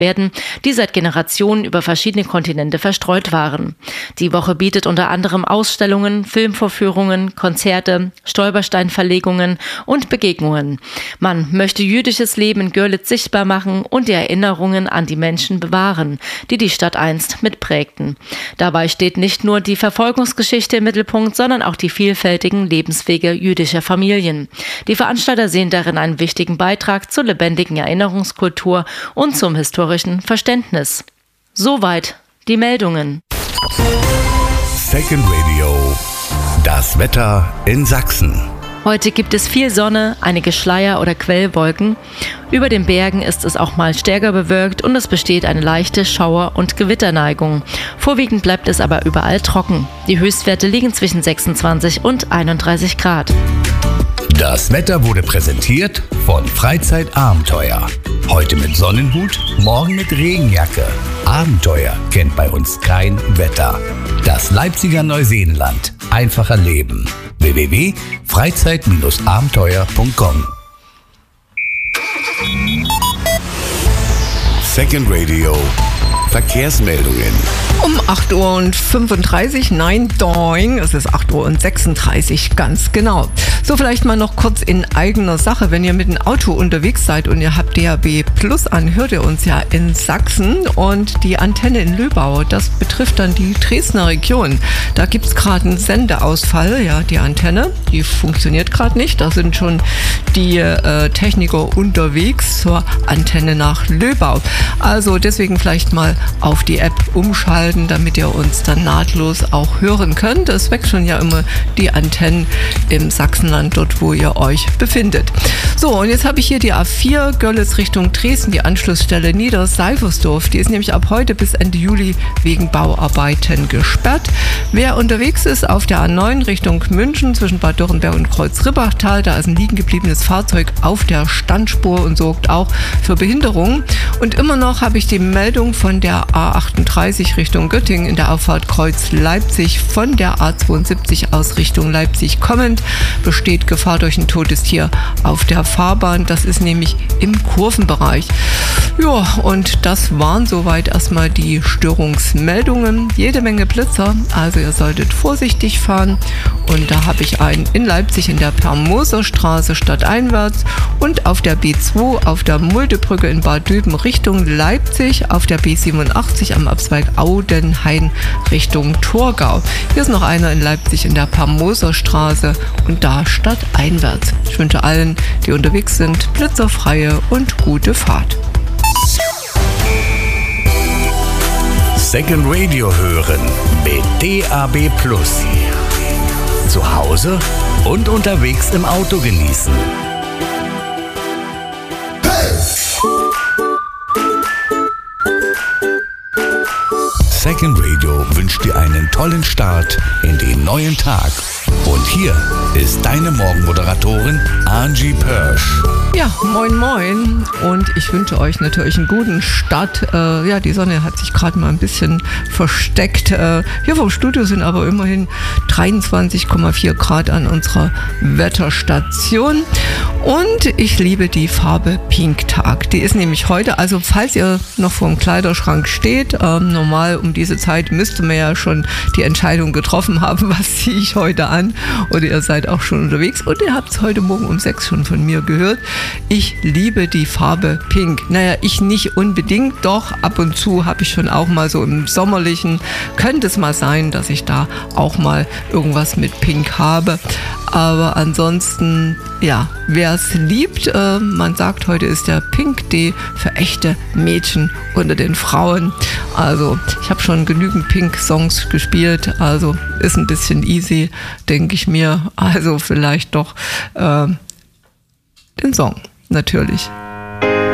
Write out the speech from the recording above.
werden, die seit Generationen über verschiedene Kontinente verstreut waren. Die Woche bietet unter anderem Ausstellungen, Filmvorführungen, Konzerte, Stolpersteinverlegungen und Begegnungen. Man möchte jüdisches Leben in Görlitz sichtbar machen und die Erinnerungen an die Menschen bewahren, die die Stadt einst mitprägten. Dabei steht nicht nur die Verfolgungsgeschichte im Mittelpunkt, sondern auch die vielfältigen Lebenswege jüdischer Familien. Die Veranstalter sehen darin einen wichtigen Beitrag zur lebendigen Erinnerungskultur und zum historischen Verständnis. Soweit die Meldungen. Second Radio. Das Wetter in Sachsen. Heute gibt es viel Sonne, einige Schleier- oder Quellwolken. Über den Bergen ist es auch mal stärker bewölkt und es besteht eine leichte Schauer- und Gewitterneigung. Vorwiegend bleibt es aber überall trocken. Die Höchstwerte liegen zwischen 26 und 31 Grad. Das Wetter wurde präsentiert von Freizeitabenteuer. Heute mit Sonnenhut, morgen mit Regenjacke. Abenteuer kennt bei uns kein Wetter. Das Leipziger Neuseenland. Einfacher Leben. www.freizeit-abenteuer.com. Second Radio. Verkehrsmeldungen. Um 8:35 Uhr, nein, doing, es ist 8:36 Uhr, ganz genau. So, vielleicht mal noch kurz in eigener Sache, wenn ihr mit dem Auto unterwegs seid und ihr habt DAB Plus an, hört ihr uns ja in Sachsen und die Antenne in Löbau, das betrifft dann die Dresdner Region. Da gibt es gerade einen Sendeausfall, ja, die Antenne, die funktioniert gerade nicht, da sind schon die Techniker unterwegs zur Antenne nach Löbau. Also deswegen vielleicht mal auf die App umschalten, damit ihr uns dann nahtlos auch hören könnt. Es wechseln ja immer die Antennen im Sachsenland, dort wo ihr euch befindet. So, und jetzt habe ich hier die A4 Görlitz Richtung Dresden, die Anschlussstelle Niederseifersdorf. Die ist nämlich ab heute bis Ende Juli wegen Bauarbeiten gesperrt. Wer unterwegs ist auf der A9 Richtung München zwischen Bad Dürrenberg und Kreuz-Ribbachtal, da ist ein liegen gebliebenes Fahrzeug auf der Standspur und sorgt auch für Behinderung. Und immer noch habe ich die Meldung von der A38 Richtung Göttingen in der Auffahrt Kreuz Leipzig von der A72 aus Richtung Leipzig kommend besteht Gefahr durch ein totes Tier auf der Fahrbahn. Das ist nämlich im Kurvenbereich. Ja, und das waren soweit erstmal die Störungsmeldungen. Jede Menge Blitzer, also ihr solltet vorsichtig fahren. Und da habe ich einen in Leipzig in der Permoserstraße stadteinwärts und auf der B2 auf der Muldebrücke in Bad Döben Richtung Leipzig, auf der B87 am Abzweig Audenhain Richtung Torgau. Hier ist noch einer in Leipzig in der Permoserstraße und da stadteinwärts. Ich wünsche allen, die unterwegs sind, blitzerfreie und gute Fahrt. Second Radio hören mit DAB Plus. Zu Hause und unterwegs im Auto genießen. Second Radio wünscht dir einen tollen Start in den neuen Tag. Und hier ist deine Morgenmoderatorin Angie Pörsch. Ja, moin moin und ich wünsche euch natürlich einen guten Start. Ja, die Sonne hat sich gerade mal ein bisschen versteckt. Hier vom Studio sind aber immerhin 23,4 Grad an unserer Wetterstation. Und ich liebe die Farbe Pink Tag. Die ist nämlich heute, also falls ihr noch vor dem Kleiderschrank steht, normal um diese Zeit müsste man ja schon die Entscheidung getroffen haben, was ziehe ich heute an. Oder ihr seid auch schon unterwegs und ihr habt es heute Morgen um 6 schon von mir gehört. Ich liebe die Farbe Pink. Naja, ich nicht unbedingt, doch ab und zu habe ich schon auch mal so im Sommerlichen, könnte es mal sein, dass ich da auch mal irgendwas mit Pink habe. Aber ansonsten, ja, wer es liebt, man sagt, heute ist der Pink Day für echte Mädchen unter den Frauen. Also ich habe schon genügend Pink-Songs gespielt, also ist ein bisschen easy, denke ich mir. Also vielleicht doch den Song, natürlich.